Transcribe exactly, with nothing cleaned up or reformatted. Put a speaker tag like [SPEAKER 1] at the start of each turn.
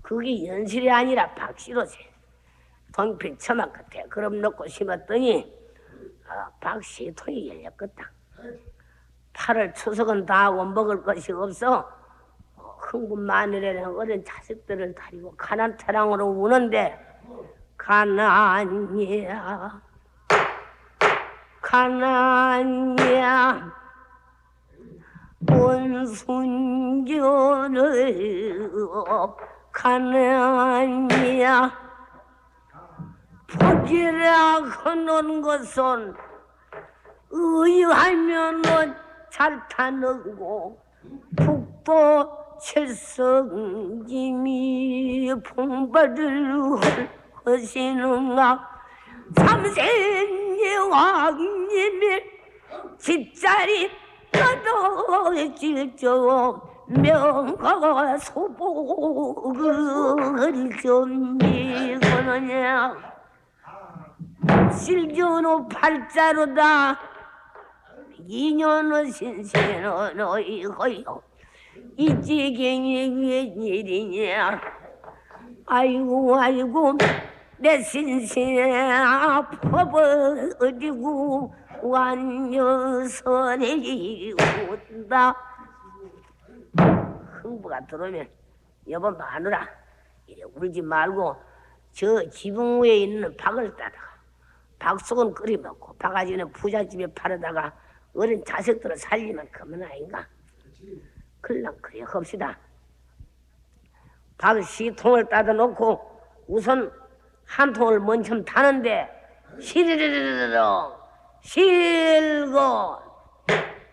[SPEAKER 1] 그게 연실이 아니라 박씨로지. 동필 처마 끝에 그럼 넣고 심었더니 아, 박씨통이 열렸겠다. 팔월 추석은 다 원먹을 것이 없어. 흥분 마늘에는 어린 자식들을 다리고 가난 차량으로 우는데 가난이야 가난이야 온순교를 가난이야 포기라 하는 것은 의하면은 잘 타는고 북도 칠성님이 봉발을 하시는가 삼세의 왕님이 집자리 떨어질죠 명가 소복을 준비하느냐 실전후 팔자로다 이년의 신세는 어이거요 이 지경이 웬일이냐 아이고 아이고 내 신세 아파버리고 완녀선이 온다. 흥부가 들어오면 여보 마누라 이래 울지 말고 저 지붕 위에 있는 박을 따다가 박속은 끓여 먹고 바가지는 부잣집에 팔아다가 어린 자식들을 살리면 그만 아닌가? 그럴랑 그래 합시다. 박 시통을 따다 놓고 우선 한 통을 먼저 타는데 시리리리리로 실고